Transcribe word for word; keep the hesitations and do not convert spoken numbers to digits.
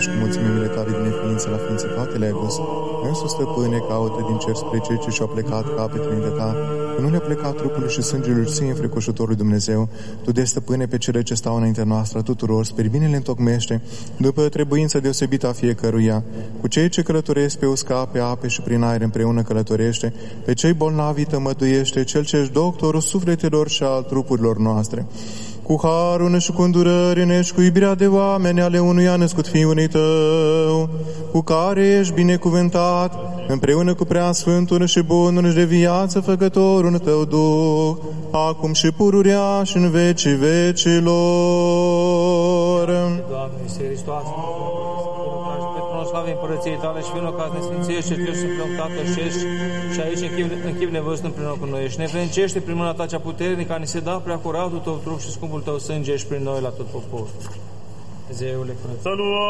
și cu mulțimile tale din neființă la ființe toate le-ai dus. Însu stăpâne, caută din cer spre cei ce și-au plecat capetele înainte ta, că nu le-a plecat trupul și sângele ție înfricoșătorul Dumnezeu. Tu de stăpâne pe cele ce stau înaintea noastră a tuturor, spre binele întocmește, după trebuința deosebită a fiecăruia. Cu cei ce călătoresc pe uscat, pe ape și prin aer împreună călătorește, pe cei bolnavi tămăduiește, cel ce-și doctorul sufletelor și al trupurilor noastre. Cu harul și cu îndurări și cu iubirea de oameni ale unuia născut Fiului Tău, cu care ești binecuvântat, împreună cu preasfântul și bunul și de viață făcătorul Tău Duh, acum și pururea și în vecii vecilor. Doamne, Iisuse Hristos, slavă împărăției tale și vină ca să ne sfințești și Fiul și împreună Tatăl și ești și aici în chip, în chip nevăzut împreună cu noi. Și ne vâncește prin mâna ta cea puternică, care ne se da prea curatul tău trup și scumpul tău sânge și prin noi la tot poporul. Dumnezeule, curăț.